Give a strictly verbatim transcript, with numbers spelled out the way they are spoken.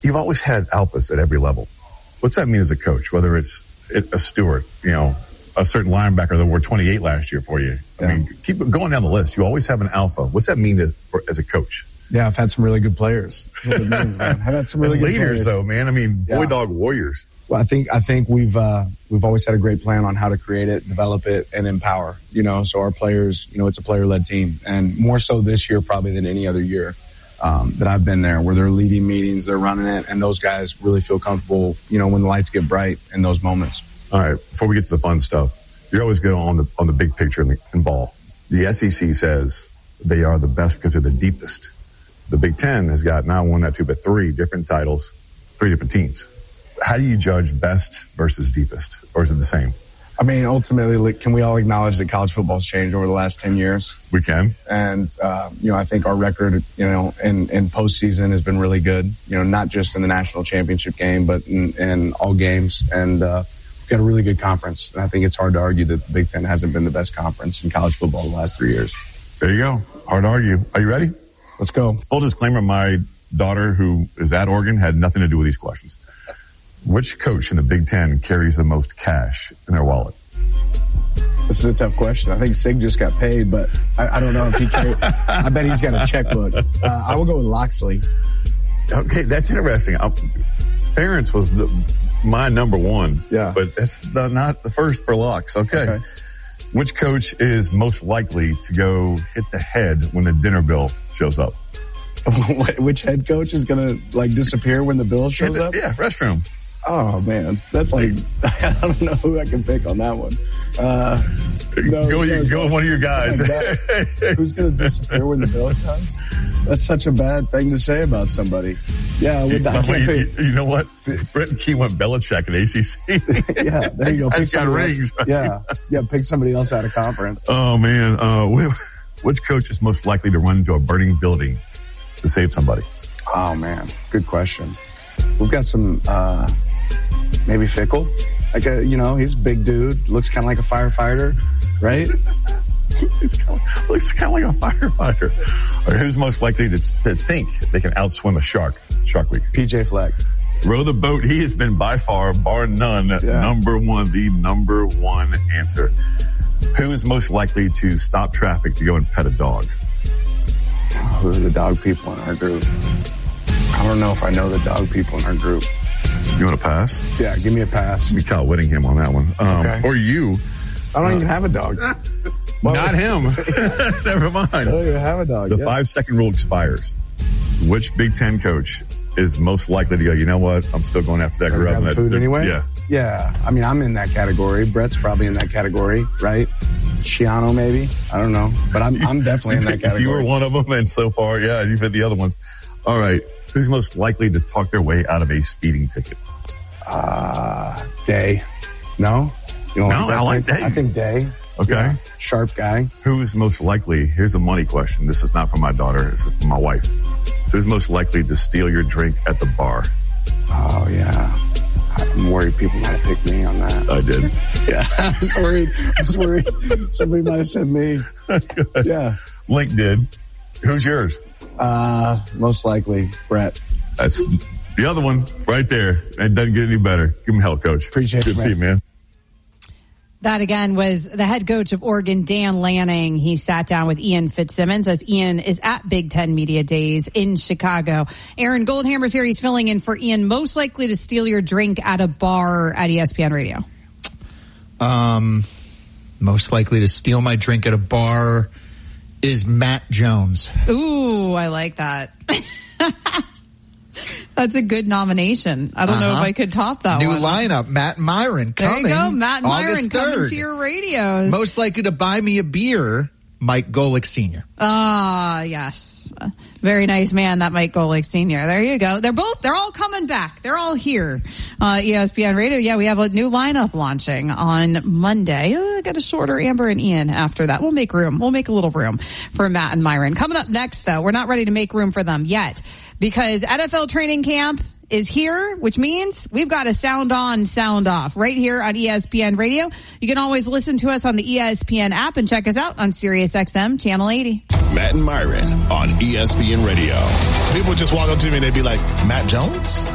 you've always had alphas at every level. What's that mean as a coach? Whether it's a Stewart, you know, a certain linebacker that wore twenty-eight last year for you. I yeah. mean, keep going down the list. You always have an alpha. What's that mean to, for, as a coach? Yeah, I've had some really good players. That's what it means, man. I've had some really and good leaders, players. though, man. I mean, boy, yeah. dog warriors. Well, I think I think we've uh, we've always had a great plan on how to create it, develop it, and empower. You know, so our players, you know, it's a player-led team, and more so this year probably than any other year um, that I've been there, where they're leading meetings, they're running it, and those guys really feel comfortable. You know, when the lights get bright in those moments. All right, before we get to the fun stuff. You're always good on the on the big picture in, the, in ball. The S E C says they are the best because they're the deepest. The Big Ten has got not one, not two, but three different titles, three different teams. How do you judge best versus deepest, or is it the same? I mean, ultimately, can we all acknowledge that college football's changed over the last ten years? We can. And, uh, you know, I think our record, you know, in, in postseason has been really good, you know, not just in the national championship game, but in, in all games. And, uh, got a really good conference. And I think it's hard to argue that the Big Ten hasn't been the best conference in college football the last three years. There you go. Hard to argue. Are you ready? Let's go. Full disclaimer, my daughter, who is at Oregon, had nothing to do with these questions. Which coach in the Big Ten carries the most cash in their wallet? This is a tough question. I think Sig just got paid, but I, I don't know if he carried. I bet he's got a checkbook. Uh, I will go with Loxley. Okay, that's interesting. I, Ferentz was the... my number one. Yeah. But that's the, not the first for Locks. Okay. okay. Which coach is most likely to go hit the head when the dinner bill shows up? Which head coach is going to, like, disappear when the bill shows the, up? Yeah, restroom. Oh, man. That's like, I don't know who I can pick on that one. Uh, no, go no, go with one of your guys. Who's going to disappear when the bill comes? That's such a bad thing to say about somebody. Yeah, I would not. You, you, you know what? Brett and Key went Belichick at A C C. Yeah, there you go. Pick got rings. Right? Yeah, yeah. Pick somebody else out of conference. Oh man, uh, which coach is most likely to run into a burning building to save somebody? Oh man, good question. We've got some, uh, maybe Fickle. Like a, you know, he's a big dude. Looks kind of like a firefighter, right? Looks kind of like a firefighter. Or who's most likely to, to think they can outswim a shark? Shark Week. P J Fleck. Row the boat. He has been by far, bar none, yeah. number one, the number one answer. Who is most likely to stop traffic to go and pet a dog? Oh, who are the dog people in our group? I don't know if I know the dog people in our group. You want to pass? Yeah, give me a pass. Give me Kyle Whittingham on that one. Um, okay. Or you. I don't uh, even have a dog. Not him. Never mind. I don't even have a dog. The yeah. five second rule expires. Which Big Ten coach is most likely to go, you know what? I'm still going after that grub. That food anyway? Yeah. Yeah. I mean, I'm in that category. Brett's probably in that category, right? Shiano, maybe. I don't know. But I'm, I'm definitely in that category. You were one of them, and so far, yeah, you've hit the other ones. All right. Who's most likely to talk their way out of a speeding ticket? Uh, Day. No? You don't no, like I like Day. I think Day. Okay. Yeah. Sharp guy. Who is most likely, here's a money question. This is not for my daughter. This is for my wife. Who's most likely to steal your drink at the bar? Oh, yeah. I'm worried people might pick me on that. I did. Yeah. I was worried. I was worried. Somebody might have said me. Yeah. Link did. Who's yours? Uh, most likely Brett. That's the other one right there. It doesn't get any better. Give him hell, coach. Appreciate Good it. to see you, man. That, again, was the head coach of Oregon, Dan Lanning. He sat down with Ian Fitzsimmons as Ian is at Big Ten Media Days in Chicago. Aaron Goldhammer's here. He's filling in for Ian. Most likely to steal your drink at a bar at E S P N Radio? Um, most likely to steal my drink at a bar is Matt Jones. Ooh, I like that. That's a good nomination. I don't uh-huh. know if I could top that New one. New lineup, Matt Myron coming. There you go, Matt Myron August third. Coming to your radios. Most likely to buy me a beer, Mike Golick Senior Ah, yes. Very nice man, that Mike Golick Senior There you go. They're both, they're all coming back. They're all here. Uh, E S P N Radio. Yeah, we have a new lineup launching on Monday. Uh, got a shorter Amber and Ian after that. We'll make room. We'll make a little room for Matt and Myron. Coming up next, though, we're not ready to make room for them yet because N F L training camp is here, which means we've got a sound on, sound off right here on E S P N Radio. You can always listen to us on the E S P N app and check us out on Sirius X M Channel eighty. Matt and Myron on E S P N Radio. People just walk up to me and they'd be like, Matt Jones?